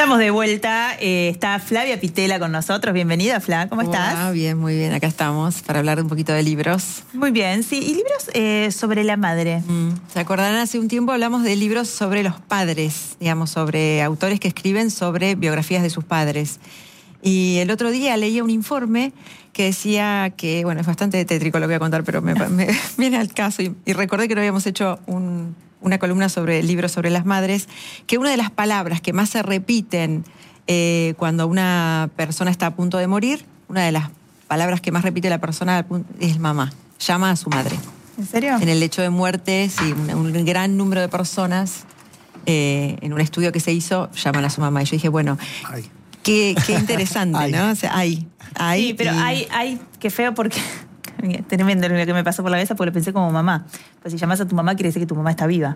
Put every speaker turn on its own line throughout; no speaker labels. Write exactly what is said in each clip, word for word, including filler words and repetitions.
Estamos de vuelta, eh, está Flavia Pitela con nosotros. Bienvenida, Fla, ¿cómo estás?
Ah, bien, muy bien, acá estamos para hablar un poquito de libros.
Muy bien, sí, y libros eh, sobre la madre.
Mm. ¿Se acordarán? Hace un tiempo hablamos de libros sobre los padres, digamos, sobre autores que escriben sobre biografías de sus padres. Y el otro día leía un informe que decía que, bueno, es bastante tétrico lo que voy a contar, pero me, me viene al caso. Y, y recordé que no habíamos hecho un, una columna sobre libros sobre las madres, que una de las palabras que más se repiten eh, cuando una persona está a punto de morir, una de las palabras que más repite la persona es mamá. Llama a su madre.
¿En serio?
En el lecho de muerte, sí, un, un gran número de personas, eh, en un estudio que se hizo, llaman a su mamá. Y yo dije, bueno... Ay. Qué, qué interesante, ¿no? O sea, hay, hay.
Sí, pero
y...
hay, hay, qué feo porque... Tremendo lo que me pasó por la cabeza porque lo pensé como mamá. Pues si llamas a tu mamá quiere decir que tu mamá está viva.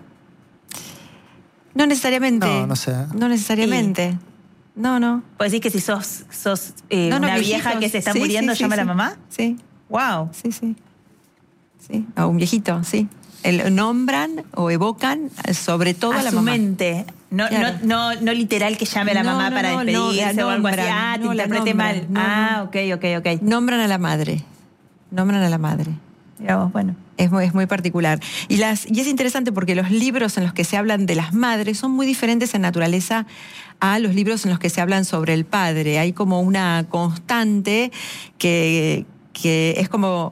No necesariamente.
No, no sé.
No necesariamente. Sí. No, no.
¿Puedes decir que si sos, sos eh,
no, no,
una
viejitos.
vieja que se está
sí,
muriendo,
sí,
llama
sí,
a la mamá?
Sí.
Wow.
Sí, sí. Sí. A un viejito, sí. El, nombran o evocan sobre todo a,
a
la
su
mamá.
mente. No,
claro.
no, no, no literal que llame a la
no,
mamá
no,
para
no,
despedirse
no,
o algo
nombran,
así. Ah, te
no,
interpreté
nombran,
mal.
No,
ah, ok, ok, ok.
Nombran a la madre. Nombran a la madre.
Mirá vos, bueno.
Es muy, es muy particular. Y, las, y es interesante porque los libros en los que se hablan de las madres son muy diferentes en naturaleza a los libros en los que se hablan sobre el padre. Hay como una constante que, que es como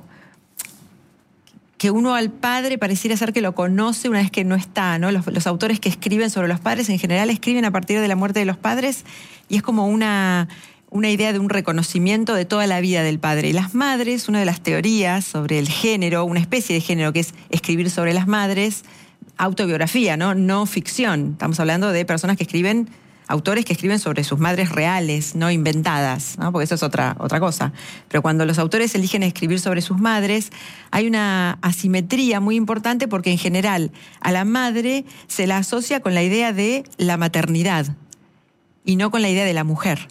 que uno al padre pareciera ser que lo conoce una vez que no está, ¿no? Los, los autores que escriben sobre los padres en general escriben a partir de la muerte de los padres y es como una... una idea de un reconocimiento de toda la vida del padre. Y las madres, una de las teorías sobre el género, una especie de género que es escribir sobre las madres, autobiografía, ¿no? No ficción. Estamos hablando de personas que escriben, autores que escriben sobre sus madres reales, no inventadas, ¿no? Porque eso es otra, otra cosa. Pero cuando los autores eligen escribir sobre sus madres, hay una asimetría muy importante porque en general a la madre se la asocia con la idea de la maternidad y no con la idea de la mujer.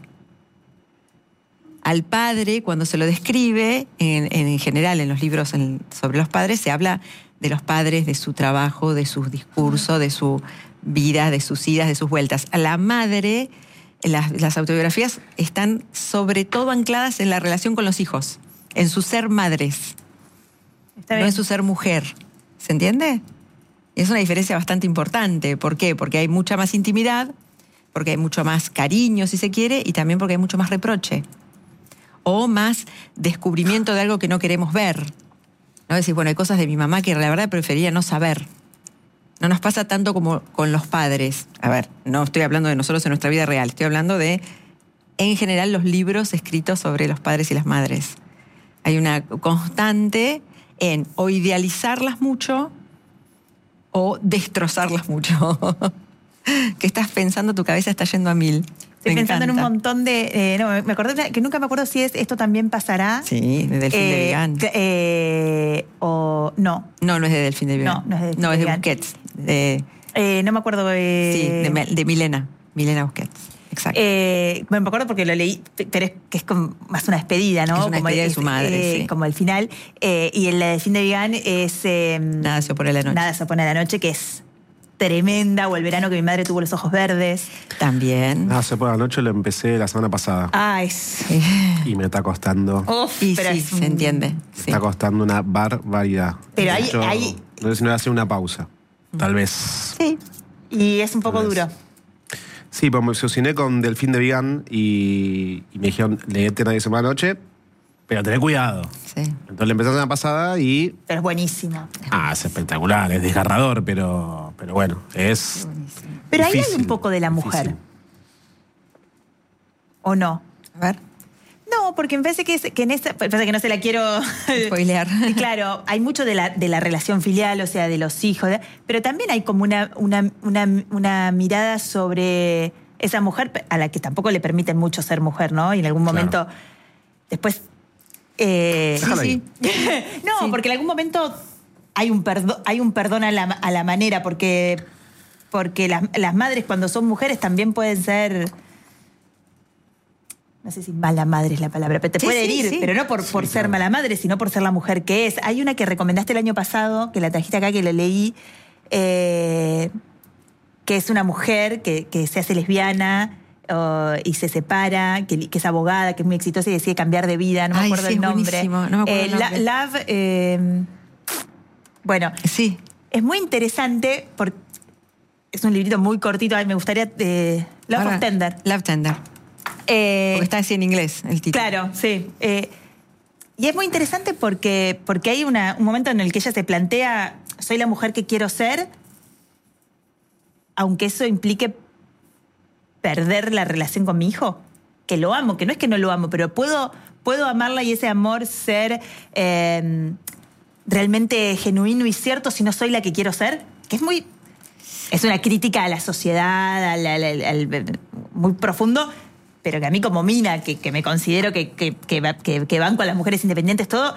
Al padre, cuando se lo describe, en, en general en los libros en, sobre los padres, se habla de los padres, de su trabajo, de sus discursos, de su vida, de sus idas, de sus vueltas. A la madre, las, las autobiografías están sobre todo ancladas en la relación con los hijos, en su ser madres, no en su ser mujer. ¿Se entiende? Es una diferencia bastante importante. ¿Por qué? Porque hay mucha más intimidad, porque hay mucho más cariño, si se quiere, y también porque hay mucho más reproche. O más descubrimiento de algo que no queremos ver. ¿No? Decir, bueno, hay cosas de mi mamá que la verdad preferiría no saber. No nos pasa tanto como con los padres. A ver, no estoy hablando de nosotros en nuestra vida real, estoy hablando de, en general, los libros escritos sobre los padres y las madres. Hay una constante en o idealizarlas mucho o destrozarlas mucho. ¿Qué estás pensando? Tu cabeza está yendo a mil.
Estoy
me
pensando
encanta.
en un montón de... Eh, no, me acordé que nunca me acuerdo si es esto también pasará.
Sí, de Delfín
eh,
de Vigan.
Eh, o no.
No, no es de Delfín de Vigan.
No, no es de Delfín
No,
de
es de
Vigan.
Busquets. De,
eh, no me acuerdo... Eh,
sí, de, de Milena. Milena Busquets. Exacto.
Eh, bueno, me acuerdo porque lo leí, pero es que es como más una despedida, ¿no?
Es una
como
despedida
el,
de su madre,
eh,
sí.
Como el final. Eh, y en la de Delfín de Vigan es... Eh,
Nada se opone a la noche.
Nada se opone a la noche, que es tremenda, o el verano que mi madre tuvo los ojos verdes.
También.
Nada se pone a la noche, lo empecé la semana pasada.
Ah, es...
Sí.
Y me está costando.
Uf,
Y
pero
sí,
es un-
se entiende.
Me
Sí.
está costando una barbaridad.
Pero
De
hay-
hecho,
hay-
no sé si me voy a hacer una pausa. Tal vez.
Sí.
Y es un poco
Tal vez.
duro.
Sí, pues me obsesioné con Delfín de Vigan y, y me dijeron, leete Nadie se pone a la noche, pero tené cuidado.
Sí.
Entonces le empecé la semana pasada y...
Pero es buenísimo.
Ah, es espectacular, es desgarrador, pero, pero bueno, es...
Pero ahí hay
difícil,
un poco de la mujer.
difícil.
¿O no?
A ver.
No, porque me parece que, es, que en esta... Pasa que no se la quiero...
Spoilear.
Claro, hay mucho de la, de la relación filial, o sea, de los hijos, de- pero también hay como una, una, una, una mirada sobre esa mujer a la que tampoco le permiten mucho ser mujer, ¿no? Y en algún
Claro.
momento... Después... Eh,
Déjalo ahí.
no,
Sí.
porque en algún momento hay un perdón, hay un perdón a la, a la manera, porque, porque las, las madres cuando son mujeres también pueden ser... No sé si mala madre es la palabra, pero te
Sí,
puede
sí,
herir,
sí.
pero no por,
Sí,
por ser
claro.
mala madre, sino por ser la mujer que es. Hay una que recomendaste el año pasado, que la trajiste acá, que la leí, eh, que es una mujer que, que se hace lesbiana uh, y se separa, que, que es abogada, que es muy exitosa y decide cambiar de vida, no me
Ay,
acuerdo
sí,
el
es
nombre.
buenísimo, no me acuerdo
Eh,
el nombre.
La- Love, eh, bueno,
Sí.
es muy interesante porque es un librito muy cortito, ay, me gustaría... Eh, Love
Ahora,
of Tender.
Love Tender.
Eh,
Porque está así en inglés el título.
Claro, sí. Eh, y es muy interesante porque, porque hay una, un momento en el que ella se plantea, soy la mujer que quiero ser, aunque eso implique perder la relación con mi hijo, que lo amo, que no es que no lo amo, pero puedo, puedo amarla y ese amor ser eh, realmente genuino y cierto si no soy la que quiero ser, que es muy... Es una crítica a la sociedad, al, al, al, al, muy profundo, pero que a mí como mina, que, que me considero que, que, que, que, que banco a las mujeres independientes, todo,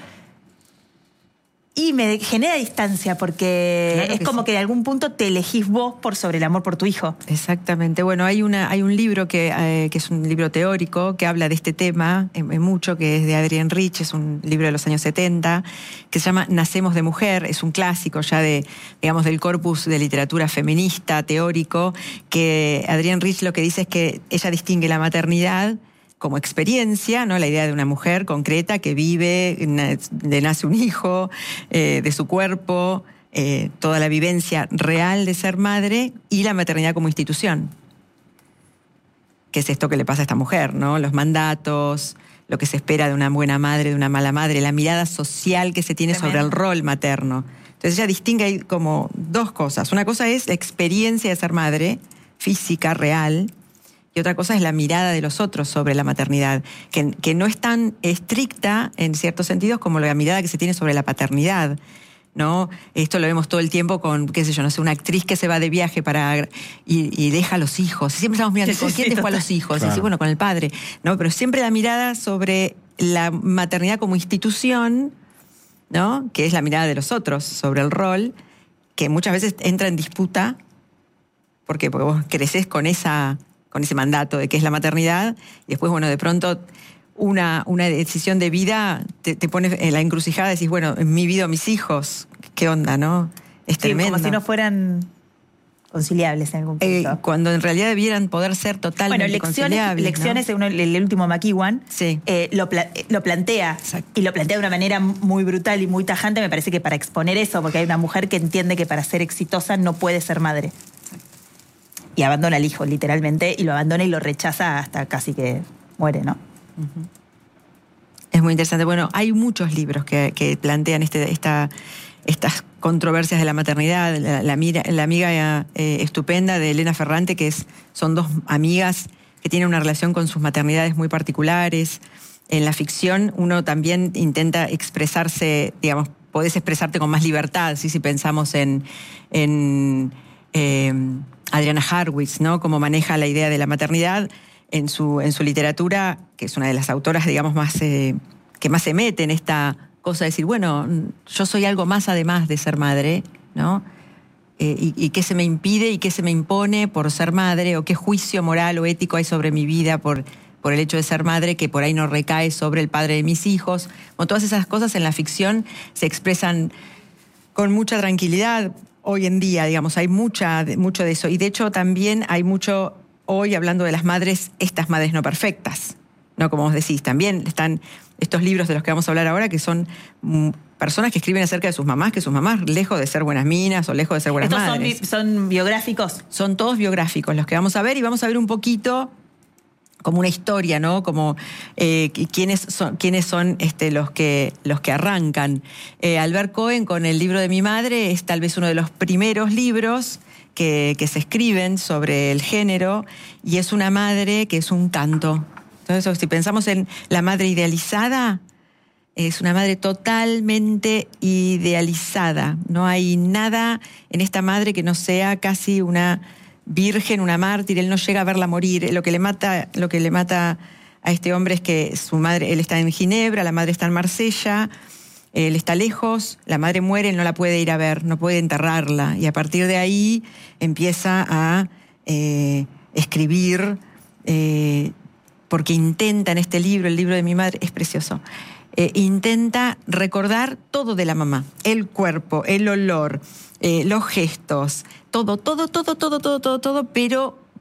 y me genera distancia porque
Claro
es
que
como
sí.
que de algún punto te elegís vos por sobre el amor por tu hijo.
Exactamente. Bueno, hay una hay un libro que, eh, que es un libro teórico que habla de este tema eh, mucho, que es de Adrienne Rich, es un libro de los años setenta, que se llama Nacemos de Mujer, es un clásico ya de, digamos, del corpus de literatura feminista, teórico, que Adrienne Rich lo que dice es que ella distingue la maternidad como experiencia, ¿no? La idea de una mujer concreta que vive, le nace un hijo, eh, de su cuerpo, eh, toda la vivencia real de ser madre, y la maternidad como institución. ¿Qué es esto que le pasa a esta mujer, ¿no? Los mandatos, lo que se espera de una buena madre, de una mala madre, la mirada social que se tiene
Tremendo.
sobre el rol materno. Entonces ella distingue ahí como dos cosas. Una cosa es la experiencia de ser madre, física, real, y otra cosa es la mirada de los otros sobre la maternidad, que, que no es tan estricta en ciertos sentidos como la mirada que se tiene sobre la paternidad, ¿no? Esto lo vemos todo el tiempo con, qué sé yo, no sé, una actriz que se va de viaje para y, y deja a los hijos. Y siempre estamos mirando,
Sí,
¿con
sí,
quién
sí,
dejó a
total.
los hijos?
Claro.
Y sí, bueno, con el padre, ¿no? Pero siempre la mirada sobre la maternidad como institución, ¿no? Que es la mirada de los otros sobre el rol, que muchas veces entra en disputa. ¿Por qué? Porque vos creces con esa... con ese mandato de qué es la maternidad, y después, bueno, de pronto una, una decisión de vida te, te pone en la encrucijada y decís, bueno, en mi vida, mis hijos, ¿qué onda, no? Es
Sí,
tremendo.
como si no fueran conciliables en algún punto.
Eh, cuando en realidad debieran poder ser totalmente
Bueno, lecciones,
conciliables, ¿no?
lecciones uno- el, el último McEwan,
Sí.
eh, lo, pla- lo plantea.
Exacto.
Y lo plantea de una manera muy brutal y muy tajante, me parece que para exponer eso, porque hay una mujer que entiende que para ser exitosa no puede ser madre. Y abandona al hijo, literalmente, y lo abandona y lo rechaza hasta casi que muere, ¿no?
Es muy interesante. Bueno, hay muchos libros que, que plantean este, esta, estas controversias de la maternidad. La, la, mira- la amiga eh, estupenda de Elena Ferrante, que es, son dos amigas que tienen una relación con sus maternidades muy particulares. En la ficción uno también intenta expresarse, digamos, podés expresarte con más libertad, ¿sí? Si pensamos en... en eh, Adriana Harwitz, ¿no? Cómo maneja la idea de la maternidad en su, en su literatura, que es una de las autoras, digamos, más, eh, que más se mete en esta cosa de decir, bueno, yo soy algo más además de ser madre, ¿no? Eh, y, y qué se me impide y qué se me impone por ser madre, o qué juicio moral o ético hay sobre mi vida por, por el hecho de ser madre, que por ahí no recae sobre el padre de mis hijos. Bueno, todas esas cosas en la ficción se expresan con mucha tranquilidad. Hoy en día, digamos, hay mucha, mucho de eso. Y de hecho también hay mucho, hoy hablando de las madres, estas madres no perfectas, ¿no? Como vos decís, también están estos libros de los que vamos a hablar ahora, que son mm, personas que escriben acerca de sus mamás, que sus mamás, lejos de ser buenas minas o lejos de ser buenas
¿Estos son,
madres.
bi- son biográficos?
Son todos biográficos los que vamos a ver, y vamos a ver un poquito como una historia, ¿no? Como eh, quiénes son, quiénes son este, los, que, los que arrancan. Eh, Albert Cohen, con el libro de mi madre, es tal vez uno de los primeros libros que, que se escriben sobre el género, y es una madre que es un canto. Entonces, si pensamos en la madre idealizada, es una madre totalmente idealizada. No hay nada en esta madre que no sea casi una virgen, una mártir. Él no llega a verla morir. Lo que le mata, lo que le mata a este hombre es que su madre, él está en Ginebra, la madre está en Marsella, él está lejos, la madre muere, él no la puede ir a ver, no puede enterrarla. Y a partir de ahí empieza a eh, escribir, eh, porque intenta en este libro, el libro de mi madre, es precioso, eh, intenta recordar todo de la mamá, el cuerpo, el olor, eh, los gestos, todo, todo, todo, todo, todo, todo, todo, pero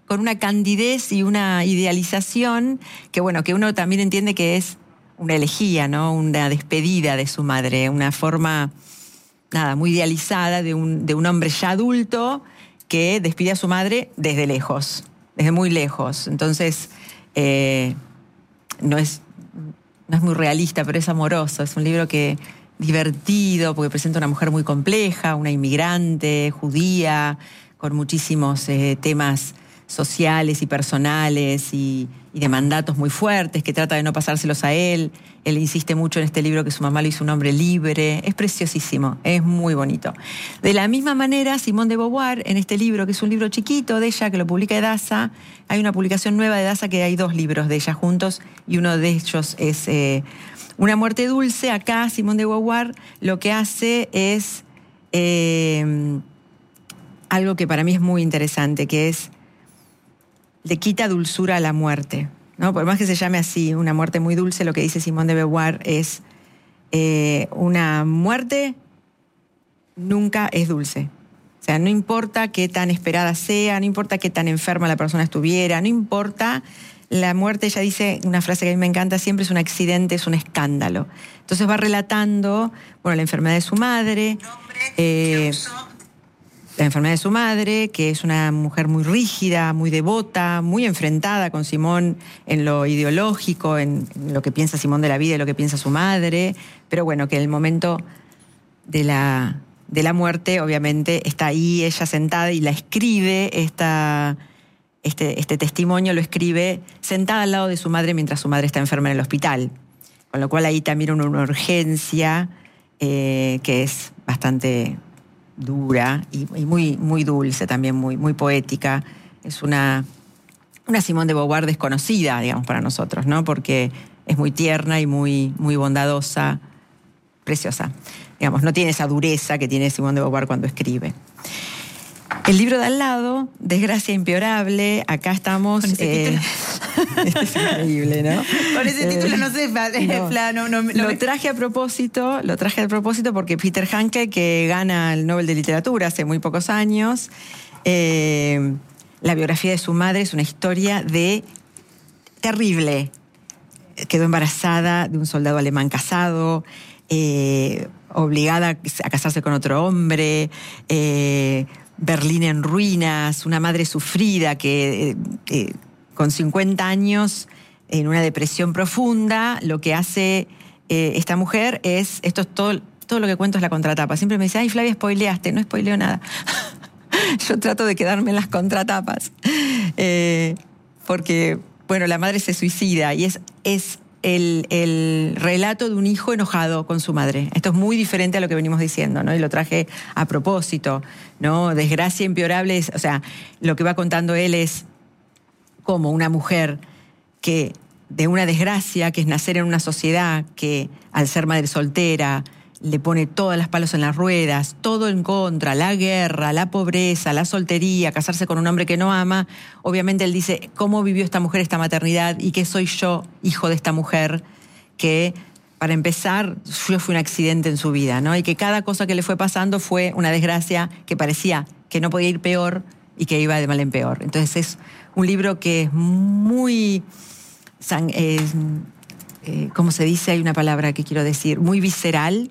con una candidez y una idealización que, bueno, que uno también entiende que es una elegía, ¿no? Una despedida de su madre, una forma, nada, muy idealizada de un, de un hombre ya adulto que despide a su madre desde lejos, desde muy lejos. Entonces, eh, no es, no es muy realista, pero es amoroso. Es un libro que divertido, porque presenta una mujer muy compleja, una inmigrante judía, con muchísimos eh, temas sociales y personales y, y de mandatos muy fuertes, que trata de no pasárselos a él. Él insiste mucho en este libro que su mamá lo hizo un hombre libre. Es preciosísimo, es muy bonito. De la misma manera, Simone de Beauvoir, en este libro, que es un libro chiquito de ella, que lo publica Edasa, hay una publicación nueva de Edasa que hay dos libros de ella juntos, y uno de ellos es eh, Una muerte dulce. Acá Simone de Beauvoir lo que hace es eh, algo que para mí es muy interesante, que es le quita dulzura a la muerte, ¿no? Por más que se llame así, una muerte muy dulce, lo que dice Simone de Beauvoir es eh, una muerte nunca es dulce. O sea, no importa qué tan esperada sea, no importa qué tan enferma la persona estuviera, no importa, la muerte, ella dice una frase que a mí me encanta siempre, es un accidente, es un escándalo. Entonces va relatando, bueno, la enfermedad de su madre, eh, la enfermedad de su madre, que es una mujer muy rígida, muy devota, muy enfrentada con Simón en lo ideológico, en, en lo que piensa Simón de la vida y lo que piensa su madre, pero bueno, que en el momento de la, de la muerte, obviamente, está ahí ella sentada y la escribe, esta, este, este testimonio lo escribe sentada al lado de su madre mientras su madre está enferma en el hospital, con lo cual ahí también una, una urgencia eh, que es bastante dura y, y muy, muy dulce también, muy, muy poética. Es una, una Simone de Beauvoir desconocida, digamos, para nosotros, ¿no? Porque es muy tierna y muy, muy bondadosa, preciosa. Digamos, no tiene esa dureza que tiene Simone de Beauvoir cuando escribe. El libro de al lado, Desgracia Impeorable, acá estamos...
Con ese
eh, este es increíble, ¿no?
Con ese título, no sé,
no,
Fla, no, no, no
lo
me...
traje a propósito, lo traje a propósito porque Peter Handke, que gana el Nobel de Literatura hace muy pocos años, eh, la biografía de su madre es una historia de terrible. Quedó embarazada de un soldado alemán casado, eh, obligada a casarse con otro hombre, eh, Berlín en ruinas, una madre sufrida que eh, eh, con cincuenta años, en una depresión profunda, lo que hace eh, esta mujer es, esto es todo, todo lo que cuento es la contratapa. Siempre me dice, ay Flavia, spoileaste, no spoileo nada. Yo trato de quedarme en las contratapas. Eh, porque, bueno, la madre se suicida y es, es el, el relato de un hijo enojado con su madre. Esto es muy diferente a lo que venimos diciendo, ¿no? Y lo traje a propósito, ¿no? Desgracia impeorable, es, o sea, lo que va contando él es como una mujer que de una desgracia, que es nacer en una sociedad que al ser madre soltera le pone todas las palos en las ruedas, todo en contra, la guerra, la pobreza, la soltería, casarse con un hombre que no ama. Obviamente él dice, ¿cómo vivió esta mujer esta maternidad? ¿Y qué soy yo, hijo de esta mujer? Que, para empezar, yo fui un accidente en su vida, ¿no? Y que cada cosa que le fue pasando fue una desgracia que parecía que no podía ir peor y que iba de mal en peor. Entonces es un libro que es muy... Eh, eh, ¿cómo se dice? Hay una palabra que quiero decir. Muy visceral,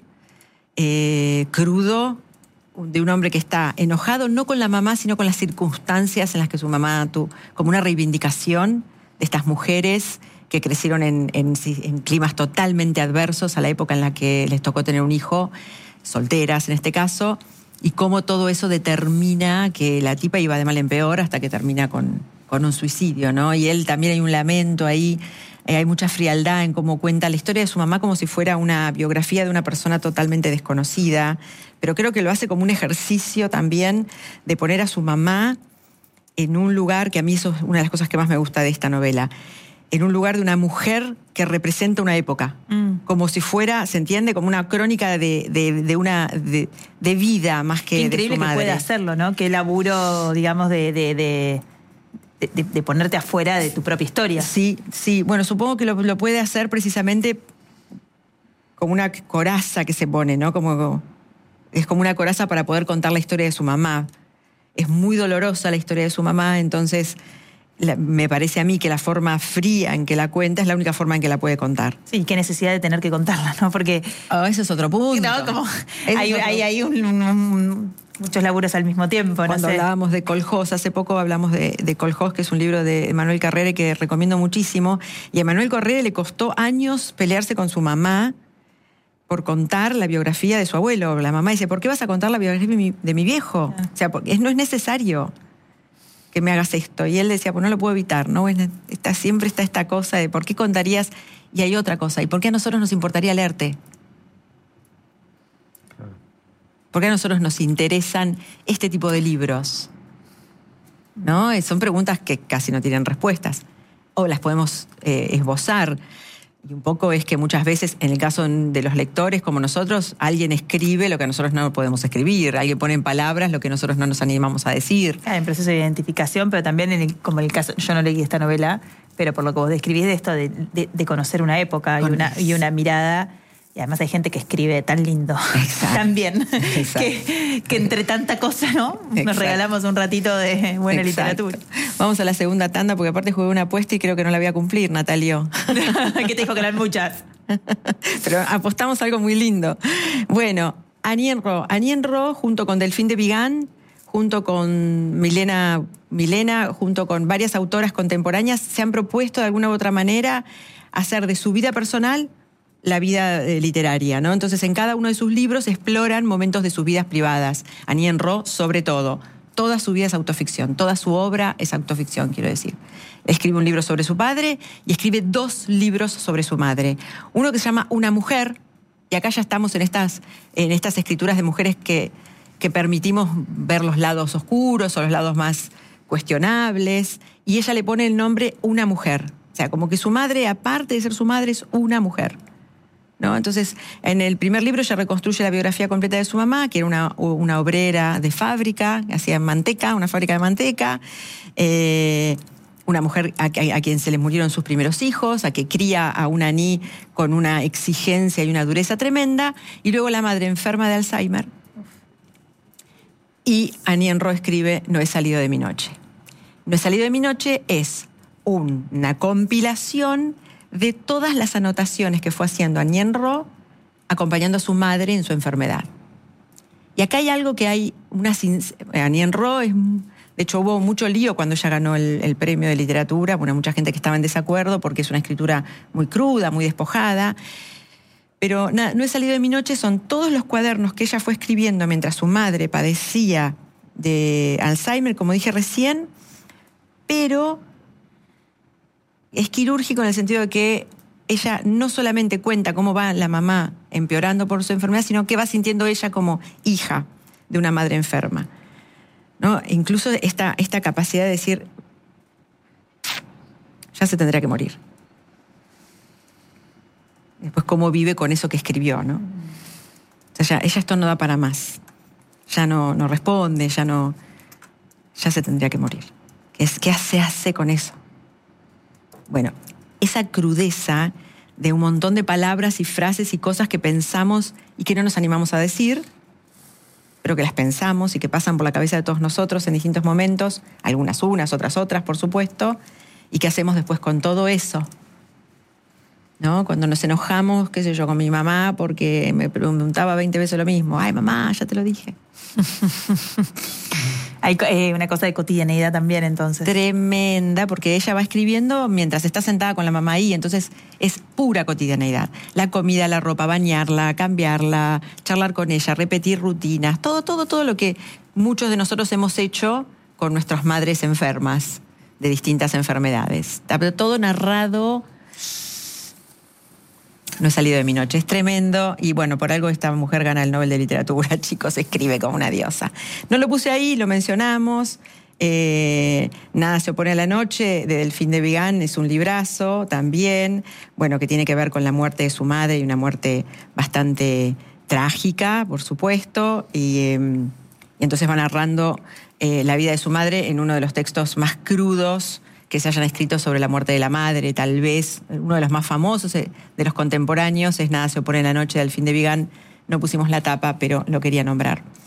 eh, crudo, de un hombre que está enojado no con la mamá, sino con las circunstancias en las que su mamá tuvo, como una reivindicación de estas mujeres que crecieron en, en, en climas totalmente adversos a la época en la que les tocó tener un hijo, solteras en este caso, y cómo todo eso determina que la tipa iba de mal en peor hasta que termina con, con un suicidio, ¿no? Y él también hay un lamento ahí, eh, hay mucha frialdad en cómo cuenta la historia de su mamá como si fuera una biografía de una persona totalmente desconocida, pero creo que lo hace como un ejercicio también de poner a su mamá en un lugar, que a mí eso es una de las cosas que más me gusta de esta novela, en un lugar de una mujer que representa una época, mm. como si fuera, ¿se entiende? Como una crónica de, de, de una de, de vida más que
Qué increíble
de su madre.
que puede hacerlo, ¿no? Qué laburo, digamos, de, de, de, de, de ponerte afuera de tu propia historia.
Sí, sí. Bueno, supongo que lo, lo puede hacer precisamente como una coraza que se pone, ¿no? Como, es como una coraza para poder contar la historia de su mamá. Es muy dolorosa la historia de su mamá, entonces la, me parece a mí que la forma fría en que la cuenta es la única forma en que la puede contar.
Sí, qué necesidad de tener que contarla, ¿no? Porque...
Oh, eso es otro punto.
No, como hay,
otro...
hay, hay un, un, un, muchos laburos al mismo tiempo.
Cuando
no sé.
hablábamos de Coljós, hace poco hablamos de, de Coljós, que es un libro de Emanuel Carrere que recomiendo muchísimo. Y a Emanuel Carrere le costó años pelearse con su mamá por contar la biografía de su abuelo. La mamá dice, ¿por qué vas a contar la biografía de mi, de mi viejo? Ah. O sea, porque no es necesario que me hagas esto. Y él decía, pues no lo puedo evitar, ¿no? Está, siempre está esta cosa de ¿por qué contarías? Y hay otra cosa, ¿y por qué a nosotros nos importaría leerte? ¿Por qué a nosotros nos interesan este tipo de libros? ¿No? Son preguntas que casi no tienen respuestas. O las podemos eh, esbozar. Y un poco es que muchas veces, en el caso de los lectores como nosotros, alguien escribe lo que nosotros no podemos escribir, alguien pone en palabras lo que nosotros no nos animamos a decir.
Ah, en proceso de identificación, pero también en el, como el caso, yo no leí esta novela, pero por lo que vos describís de esto, de, de, de conocer una época y una, y una mirada. Y además hay gente que escribe tan lindo. Exacto. También. Exacto. Que, que entre tanta cosa, ¿no? Nos Exacto. regalamos un ratito de buena Exacto. literatura.
Vamos a la segunda tanda, porque aparte jugué una apuesta y creo que no la voy a cumplir, Natalio.
¿Qué te dijo que eran muchas?
Pero apostamos algo muy lindo. Bueno, Annie Ernaux. Annie Ernaux, junto con Delphine de Vigan, junto con Milena, Milena, junto con varias autoras contemporáneas, se han propuesto de alguna u otra manera hacer de su vida personal la vida eh, literaria, ¿no? Entonces, en cada uno de sus libros exploran momentos de sus vidas privadas. Annie Ernaux, sobre todo. Toda su vida es autoficción, toda su obra es autoficción, quiero decir. Escribe un libro sobre su padre y escribe dos libros sobre su madre. Uno que se llama Una mujer, y acá ya estamos en estas, en estas escrituras de mujeres que, que permitimos ver los lados oscuros o los lados más cuestionables, y ella le pone el nombre Una mujer. O sea, como que su madre, aparte de ser su madre, es una mujer, ¿no? Entonces, en el primer libro ella reconstruye la biografía completa de su mamá, que era una, una obrera de fábrica, que hacía manteca, una fábrica de manteca, eh, una mujer a, a, a quien se le murieron sus primeros hijos, a que cría a una Annie con una exigencia y una dureza tremenda, y luego la madre enferma de Alzheimer. Y Annie Ernaux escribe No he salido de mi noche. No he salido de mi noche es una compilación de todas las anotaciones que fue haciendo Annie Ernaux acompañando a su madre en su enfermedad. Y acá hay algo que hay, una Annie Ernaux, es, de hecho hubo mucho lío cuando ella ganó el, el premio de literatura, bueno, mucha gente que estaba en desacuerdo porque es una escritura muy cruda, muy despojada, pero nada, No he salido de mi noche son todos los cuadernos que ella fue escribiendo mientras su madre padecía de Alzheimer, como dije recién, pero es quirúrgico en el sentido de que ella no solamente cuenta cómo va la mamá empeorando por su enfermedad, sino que va sintiendo ella como hija de una madre enferma, ¿no? Incluso esta, esta capacidad de decir, ya se tendrá que morir. Después cómo vive con eso que escribió, ¿no? O sea, ya, ella esto no da para más. Ya no, no responde, ya no... Ya se tendría que morir. ¿Qué, es, qué se hace con eso? Bueno, esa crudeza de un montón de palabras y frases y cosas que pensamos y que no nos animamos a decir, pero que las pensamos y que pasan por la cabeza de todos nosotros en distintos momentos, algunas unas, otras otras, por supuesto, y qué hacemos después con todo eso, ¿no? Cuando nos enojamos, qué sé yo, con mi mamá porque me preguntaba veinte veces lo mismo. Ay, mamá, ya te lo dije.
Hay eh, una cosa de cotidianeidad también, entonces.
Tremenda, porque ella va escribiendo mientras está sentada con la mamá ahí, entonces es pura cotidianeidad. La comida, la ropa, bañarla, cambiarla, charlar con ella, repetir rutinas, todo, todo, todo lo que muchos de nosotros hemos hecho con nuestras madres enfermas de distintas enfermedades. Todo narrado. No he salido de mi noche, es tremendo, y bueno, por algo esta mujer gana el Nobel de Literatura, chicos, escribe como una diosa. No lo puse ahí, lo mencionamos, eh, Nada se opone a la noche, de Delphine de Vigan, es un librazo también, bueno, que tiene que ver con la muerte de su madre, y una muerte bastante trágica, por supuesto, y, eh, y entonces va narrando eh, la vida de su madre en uno de los textos más crudos que se hayan escrito sobre la muerte de la madre, tal vez uno de los más famosos de los contemporáneos es Nada se opone a la noche, de Delphine de Vigan. No pusimos la tapa, pero lo quería nombrar.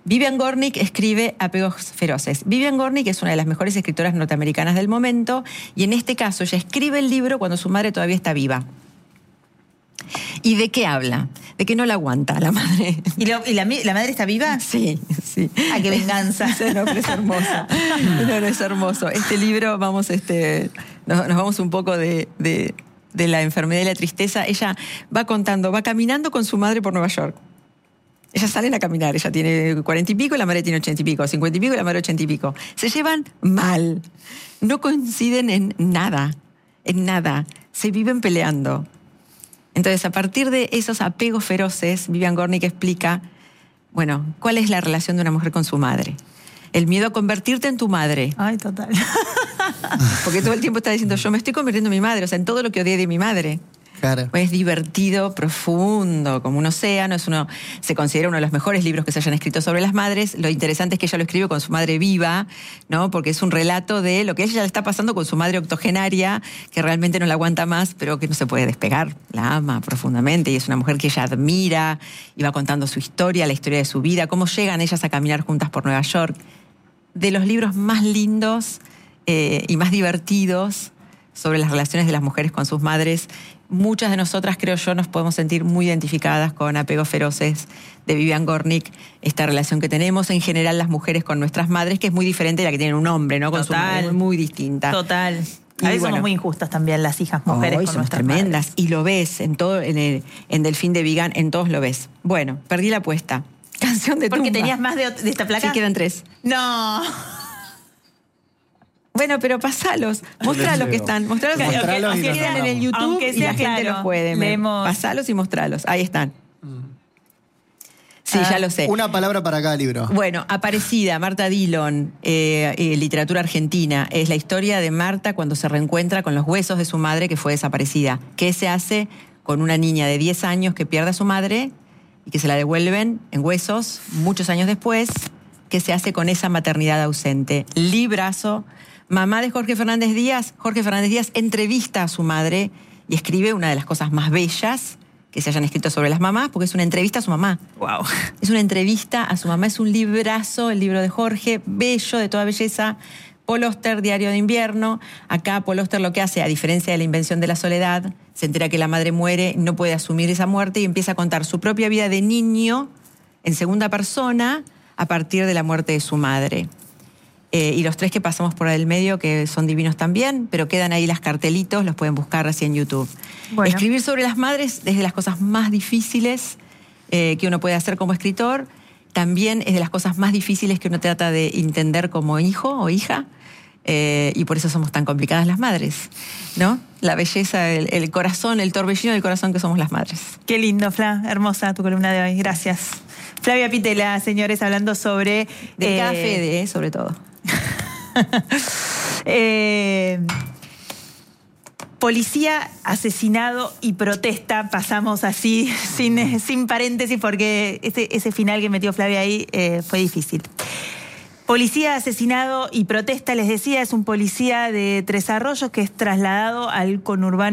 Vivian Gornick escribe Apegos feroces. Vivian Gornick es una de las mejores escritoras norteamericanas del momento y en este caso ella escribe el libro cuando su madre todavía está viva. ¿Y de qué habla? De que no la aguanta la madre.
¿Y, lo, y la, la madre está viva?
Sí, sí.
¡Ah, qué venganza!
No, pero es hermoso. No, no, es hermoso. Este libro, vamos, este, nos, nos vamos un poco de, de, de la enfermedad y la tristeza. Ella va contando, va caminando con su madre por Nueva York. Ellas salen a caminar, ella tiene cuarenta y pico, la madre tiene ochenta y pico, cincuenta y pico, la madre ochenta y pico. Se llevan mal, no coinciden en nada, en nada, se viven peleando. Entonces, a partir de esos apegos feroces, Vivian Gornick explica, bueno, ¿cuál es la relación de una mujer con su madre? El miedo a convertirte en tu madre.
Ay, total.
Porque todo el tiempo está diciendo, yo me estoy convirtiendo en mi madre, o sea, en todo lo que odié de mi madre.
Claro.
Es divertido, profundo, como un océano. Es uno, se considera uno de los mejores libros que se hayan escrito sobre las madres. Lo interesante es que ella lo escribe con su madre viva, ¿no? Porque es un relato de lo que ella le está pasando con su madre octogenaria, que realmente no la aguanta más, pero que no se puede despegar. La ama profundamente y es una mujer que ella admira y va contando su historia, la historia de su vida, cómo llegan ellas a caminar juntas por Nueva York. De los libros más lindos eh, y más divertidos sobre las relaciones de las mujeres con sus madres. Muchas de nosotras, creo yo, nos podemos sentir muy identificadas con Apegos feroces de Vivian Gornick, esta relación que tenemos en general las mujeres con nuestras madres, que es muy diferente de la que tienen un hombre, ¿no? Con
Total.
su madre, muy distinta.
Total. A
Y
veces
bueno,
somos muy injustas también las hijas mujeres
Hoy
con
somos
nuestras
tremendas.
madres.
Y lo ves en todo, en, el, en Delfín de Vigan, en todos lo ves. Bueno, perdí la apuesta. Canción de
Porque
tumba.
tenías más de, de esta placa.
Sí, quedan tres.
No.
Bueno, pero pasalos, mostralos que están, mostralos que
Mostralos
aunque
y los
quedan en el
nombramos.
YouTube
Aunque
y la
sea
gente
claro,
los puede ver.
leemos.
Pasalos y mostralos, ahí están. Sí,
Ah,
ya lo sé.
Una palabra para cada libro.
Bueno, Aparecida, Marta Dillon, eh, eh, literatura argentina. Es la historia de Marta cuando se reencuentra con los huesos de su madre que fue desaparecida. ¿Qué se hace con una niña de diez años que pierde a su madre y que se la devuelven en huesos muchos años después? ¿Qué se hace con esa maternidad ausente? Librazo. Mamá de Jorge Fernández Díaz. Jorge Fernández Díaz entrevista a su madre y escribe una de las cosas más bellas que se hayan escrito sobre las mamás, porque es una entrevista a su mamá.
Wow.
Es una entrevista a su mamá, es un librazo, el libro de Jorge, bello, de toda belleza. Paul Auster, Diario de Invierno. Acá Paul Auster lo que hace, a diferencia de La Invención de la Soledad, se entera que la madre muere, no puede asumir esa muerte y empieza a contar su propia vida de niño en segunda persona a partir de la muerte de su madre. Eh, y los tres que pasamos por el medio, que son divinos también, pero quedan ahí las cartelitos, los pueden buscar así en YouTube.
Bueno.
Escribir sobre las madres es de las cosas más difíciles eh, que uno puede hacer como escritor. También es de las cosas más difíciles que uno trata de entender como hijo o hija. Eh, y por eso somos tan complicadas las madres, ¿no? La belleza, el, el corazón, el torbellino del corazón que somos las madres.
Qué lindo, Fla. Hermosa tu columna de hoy. Gracias. Flavia Pitela, señores, hablando sobre...
De
eh,
café, de, eh, sobre todo.
eh, policía asesinado y protesta. Pasamos así, sin, sin paréntesis, porque ese, ese final que metió Flavia ahí eh, fue difícil. Policía asesinado y protesta, les decía, es un policía de Tres Arroyos que es trasladado al conurbano